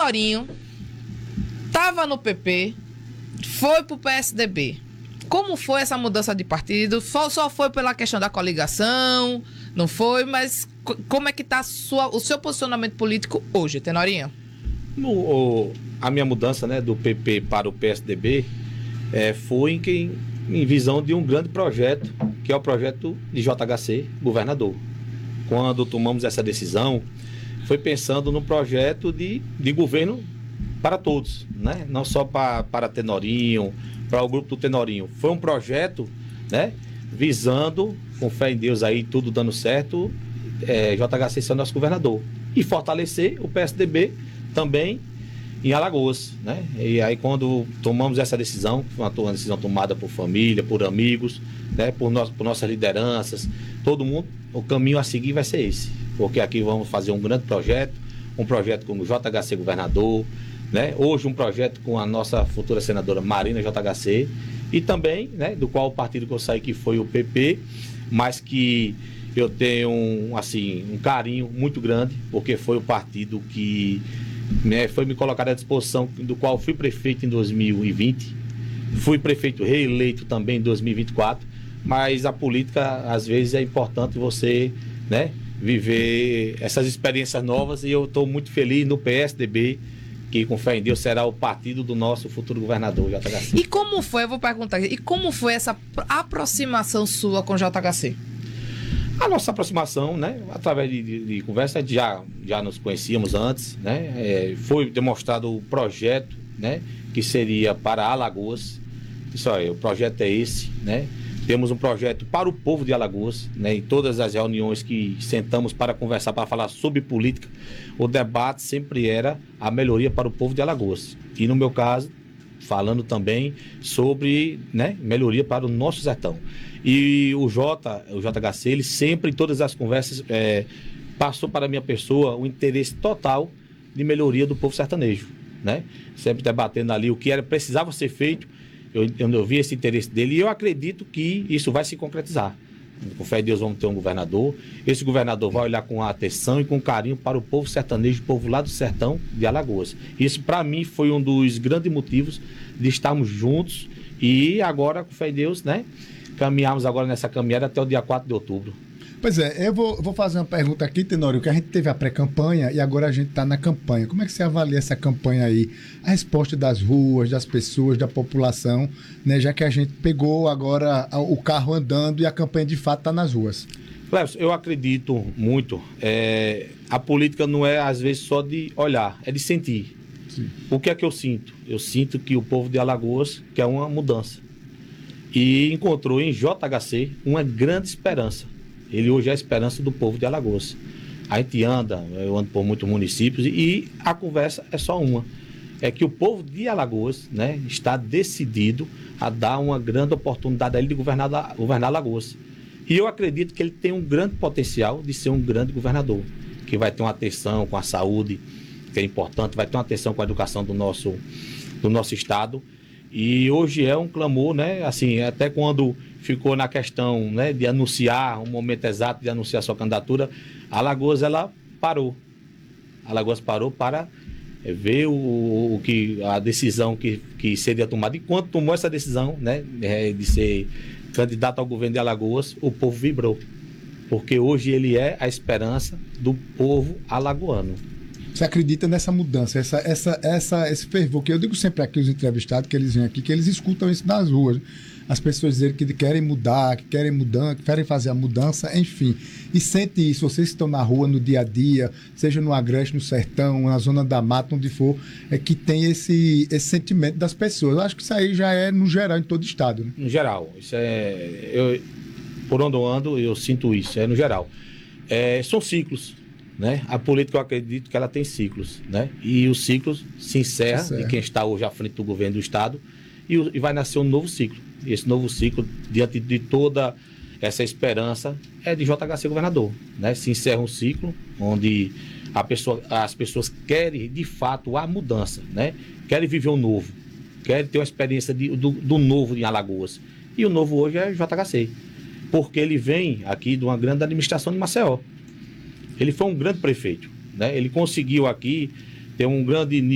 Tenorinho estava no PP, foi pro PSDB. Como foi essa mudança de partido? Só foi pela questão da coligação? Não foi? Mas como é que está o seu posicionamento político hoje, Tenorinho? A minha mudança, né, do PP para o PSDB foi em visão de um grande projeto, que é o projeto de JHC, governador. Quando tomamos essa decisão, foi pensando no projeto de governo para todos, né? Não só para Tenorinho, para o grupo do Tenorinho. Foi um projeto, né, visando, com fé em Deus aí, tudo dando certo, JHC sendo nosso governador. E fortalecer o PSDB também em Alagoas, né? E aí quando tomamos essa decisão, uma decisão tomada por família, por amigos, né, por nossas lideranças, todo mundo, o caminho a seguir vai ser esse. Porque aqui vamos fazer um grande projeto, um projeto com o JHC governador, né? Hoje um projeto com a nossa futura senadora Marina JHC e também, né, do qual o partido que eu saí, que foi o PP, mas que eu tenho um carinho muito grande, porque foi o partido que, né, foi me colocado à disposição, do qual fui prefeito em 2020, fui prefeito reeleito também em 2024, mas a política, às vezes, é importante você, né, viver essas experiências novas, e eu estou muito feliz no PSDB, que com fé em Deus será o partido do nosso futuro governador, JHC. E como foi, eu vou perguntar, e como foi essa aproximação sua com o JHC? A nossa aproximação, né, através de conversa, já nos conhecíamos antes, né, foi demonstrado o projeto, né, que seria para Alagoas. Isso aí, o projeto é esse, né? Temos um projeto para o povo de Alagoas, né? Em todas as reuniões que sentamos para conversar, para falar sobre política, o debate sempre era a melhoria para o povo de Alagoas. E no meu caso, falando também sobre, né, melhoria para o nosso sertão. E o JHC, ele sempre, em todas as conversas, passou para a minha pessoa o interesse total de melhoria do povo sertanejo, né? Sempre debatendo ali o que precisava ser feito. Eu vi esse interesse dele e eu acredito que isso vai se concretizar. Com fé em Deus vamos ter um governador. Esse governador vai olhar com atenção e com carinho para o povo sertanejo, o povo lá do sertão de Alagoas. Isso para mim foi um dos grandes motivos de estarmos juntos e agora, com fé em Deus, né, caminhamos agora nessa caminhada até o dia 4 de outubro. Pois é, eu vou fazer uma pergunta aqui, Tenório, que a gente teve a pré-campanha e agora a gente está na campanha. Como é que você avalia essa campanha aí? A resposta das ruas, das pessoas, da população, né? Já que a gente pegou agora o carro andando e a campanha de fato está nas ruas. Clécio, eu acredito muito. A política não é às vezes só de olhar, é de sentir. Sim. O que é que eu sinto? Eu sinto que o povo de Alagoas quer uma mudança. E encontrou em JHC uma grande esperança. Ele hoje é a esperança do povo de Alagoas. A gente eu ando por muitos municípios e a conversa é só uma. É que o povo de Alagoas, né, está decidido a dar uma grande oportunidade a ele de governar Alagoas. E eu acredito que ele tem um grande potencial de ser um grande governador, que vai ter uma atenção com a saúde, que é importante, vai ter uma atenção com a educação do nosso estado. E hoje é um clamor, né, assim, até quando ficou na questão, né, de anunciar, um momento exato de anunciar sua candidatura, Alagoas, ela parou. Alagoas parou para ver a decisão que seria tomada. E quando tomou essa decisão, né, de ser candidato ao governo de Alagoas, o povo vibrou. Porque hoje ele é a esperança do povo alagoano. Você acredita nessa mudança, esse fervor, que eu digo sempre aqui aos entrevistados, que eles vêm aqui, que eles escutam isso nas ruas. As pessoas dizem que querem mudar, que querem fazer a mudança, enfim. E sente isso, vocês estão na rua, no dia a dia, seja no Agreste, no Sertão, na Zona da Mata, onde for, que tem esse sentimento das pessoas. Eu acho que isso aí já é no geral, em todo o estado. Né? No geral, isso por onde eu ando, eu sinto isso, no geral. São ciclos. Né? A política, eu acredito que ela tem ciclos, né? E o ciclo se encerra de quem está hoje à frente do governo do estado e vai nascer um novo ciclo. E esse novo ciclo, diante de toda essa esperança, é de JHC governador, né? Se encerra um ciclo onde as pessoas querem de fato a mudança, né? Querem viver o novo, querem ter uma experiência do novo em Alagoas. E o novo hoje é JHC, porque ele vem aqui de uma grande administração de Maceió. Ele foi um grande prefeito, né? Ele conseguiu aqui ter um grande